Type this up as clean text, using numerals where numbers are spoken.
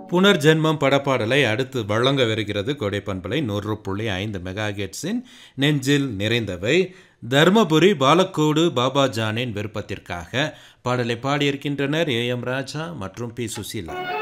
புனர்ஜென்மம் படப்பாடலை அடுத்து வழங்க வருகிறது கோடை பண்பலை 100.5 மெகாஹெர்ட்ஸின் நெஞ்சில் நிறைந்தவை. தர்மபுரி பாலக்கோடு பாபாஜானின் விருப்பத்திற்காக பாடலை பாடியிருக்கின்றனர் ஏ எம் ராஜா மற்றும் பி சுசீலா.